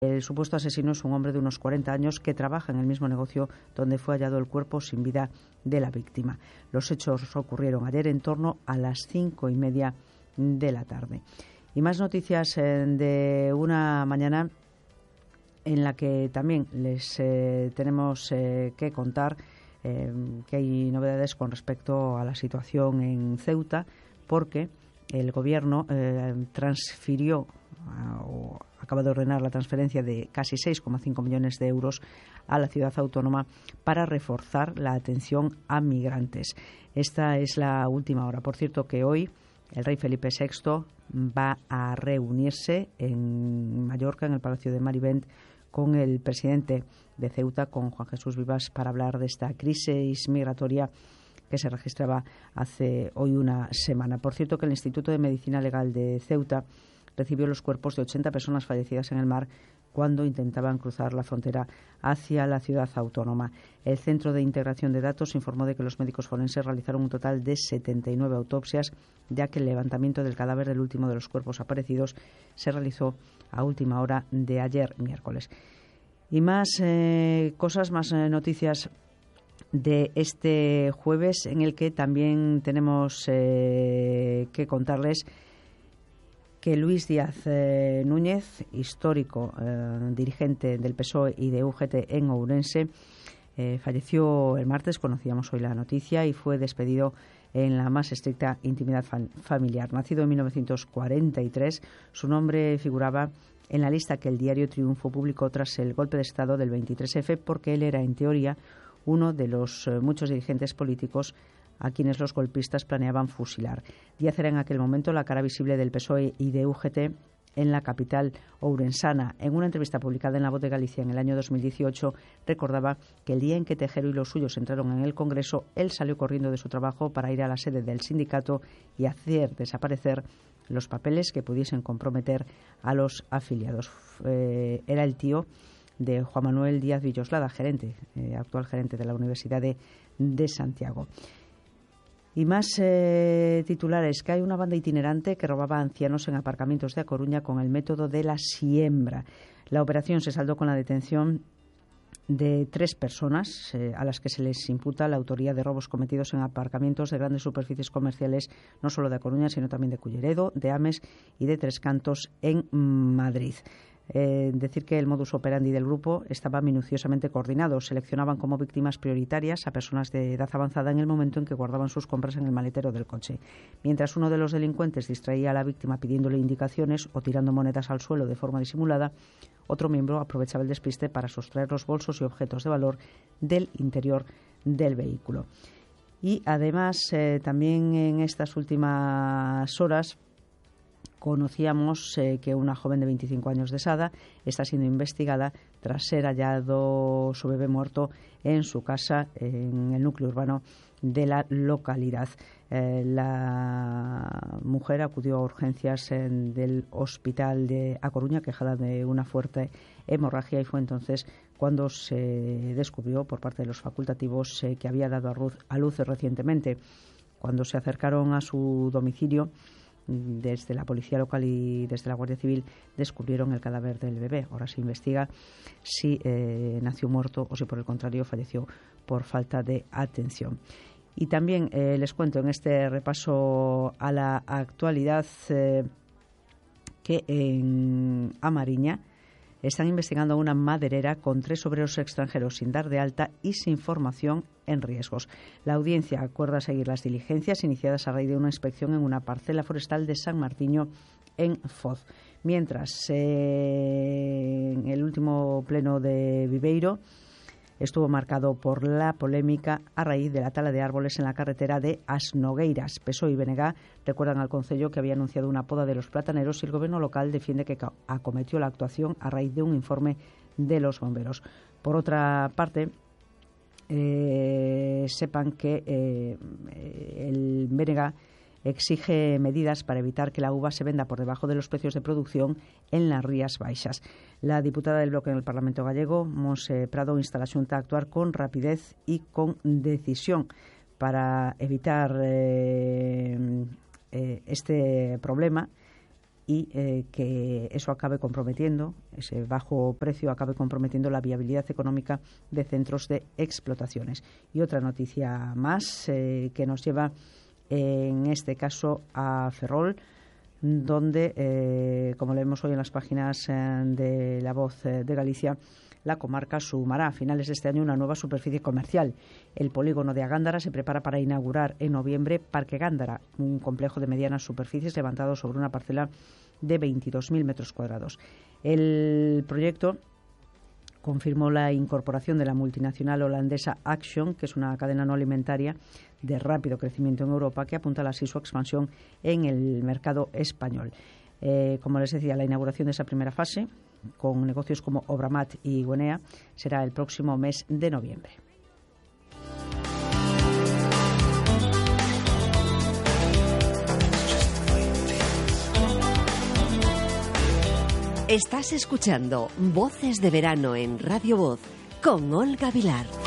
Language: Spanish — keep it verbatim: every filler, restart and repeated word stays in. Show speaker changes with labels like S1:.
S1: El supuesto asesino es un hombre de unos cuarenta años que trabaja en el mismo negocio donde fue hallado el cuerpo sin vida de la víctima. Los hechos ocurrieron ayer en torno a las cinco y media de la tarde. Y más noticias eh, de una mañana en la que también les eh, tenemos eh, que contar eh, que hay novedades con respecto a la situación en Ceuta, porque el Gobierno eh, transfirió a, o acaba de ordenar la transferencia de casi seis coma cinco millones de euros a la ciudad autónoma para reforzar la atención a migrantes. Esta es la última hora. Por cierto, que hoy el rey Felipe sexto va a reunirse en Mallorca, en el Palacio de Marivent, con el presidente de Ceuta, con Juan Jesús Vivas, para hablar de esta crisis migratoria que se registraba hace hoy una semana. Por cierto, que el Instituto de Medicina Legal de Ceuta recibió los cuerpos de ochenta personas fallecidas en el mar cuando intentaban cruzar la frontera hacia la ciudad autónoma. El Centro de Integración de Datos informó de que los médicos forenses realizaron un total de setenta y nueve autopsias, ya que el levantamiento del cadáver del último de los cuerpos aparecidos se realizó a última hora de ayer miércoles. Y más eh, cosas, más eh, noticias de este jueves, en el que también tenemos eh, que contarles que Luis Díaz eh, Núñez, histórico eh, dirigente del P S O E y de U G T en Ourense, eh, falleció el martes, conocíamos hoy la noticia, y fue despedido en la más estricta intimidad familiar. Nacido en mil novecientos cuarenta y tres, su nombre figuraba en la lista que el diario Triunfo publicó tras el golpe de Estado del veintitrés efe, porque él era, en teoría, uno de los eh, muchos dirigentes políticos a quienes los golpistas planeaban fusilar. Díaz era en aquel momento la cara visible del P S O E y de U G T en la capital ourensana. En una entrevista publicada en La Voz de Galicia en el año dos mil dieciocho, recordaba que el día en que Tejero y los suyos entraron en el Congreso, él salió corriendo de su trabajo para ir a la sede del sindicato y hacer desaparecer los papeles que pudiesen comprometer a los afiliados. Eh, era el tío de Juan Manuel Díaz Villoslada, gerente, eh, actual gerente de la Universidad de, de Santiago. Y más eh, titulares, que hay una banda itinerante que robaba a ancianos en aparcamientos de A Coruña con el método de la siembra. La operación se saldó con la detención de tres personas eh, a las que se les imputa la autoría de robos cometidos en aparcamientos de grandes superficies comerciales, no solo de A Coruña, sino también de Culleredo, de Ames y de Tres Cantos en Madrid. Eh, decir que el modus operandi del grupo estaba minuciosamente coordinado. Seleccionaban como víctimas prioritarias a personas de edad avanzada en el momento en que guardaban sus compras en el maletero del coche. Mientras uno de los delincuentes distraía a la víctima pidiéndole indicaciones o tirando monedas al suelo de forma disimulada, otro miembro aprovechaba el despiste para sustraer los bolsos y objetos de valor del interior del vehículo. Y además, eh, también en estas últimas horas, conocíamos eh, que una joven de veinticinco años de Sada está siendo investigada tras ser hallado su bebé muerto en su casa en el núcleo urbano de la localidad. Eh, la mujer acudió a urgencias en, del hospital de A Coruña quejada de una fuerte hemorragia, y fue entonces cuando se descubrió por parte de los facultativos eh, que había dado a luz, a luz recientemente. Cuando se acercaron a su domicilio, desde la policía local y desde la Guardia Civil, descubrieron el cadáver del bebé. Ahora se investiga si eh, nació muerto o si, por el contrario, falleció por falta de atención. Y también eh, les cuento en este repaso a la actualidad eh, que en Amariña están investigando a una maderera con tres obreros extranjeros sin dar de alta y sin formación en riesgos. La audiencia acuerda seguir las diligencias iniciadas a raíz de una inspección en una parcela forestal de San Martiño en Foz. Mientras, eh, en el último pleno de Viveiro estuvo marcado por la polémica a raíz de la tala de árboles en la carretera de As Nogueiras. P S O E y B N G recuerdan al concello que había anunciado una poda de los plataneros, y el gobierno local defiende que acometió la actuación a raíz de un informe de los bomberos. Por otra parte, eh, sepan que eh, el B N G exige medidas para evitar que la uva se venda por debajo de los precios de producción en las Rías Baixas. La diputada del Bloque en el Parlamento gallego, Monse Prado, insta a la Xunta a actuar con rapidez y con decisión para evitar eh, eh, este problema y eh, que eso acabe comprometiendo, ese bajo precio acabe comprometiendo la viabilidad económica de centros de explotaciones. Y otra noticia más eh, que nos lleva eh, en este caso a Ferrol, donde, eh, como leemos hoy en las páginas eh, de La Voz eh, de Galicia, la comarca sumará a finales de este año una nueva superficie comercial. El polígono de Agándara se prepara para inaugurar en noviembre Parque Gándara, un complejo de medianas superficies levantado sobre una parcela de veintidós mil metros cuadrados. El proyecto confirmó la incorporación de la multinacional holandesa Action, que es una cadena no alimentaria de rápido crecimiento en Europa, que apunta así su expansión en el mercado español. Eh, como les decía, la inauguración de esa primera fase, con negocios como Obramat y Guinea, será el próximo mes de noviembre.
S2: Estás escuchando Voces de Verano en Radio Voz con Olga Vilar.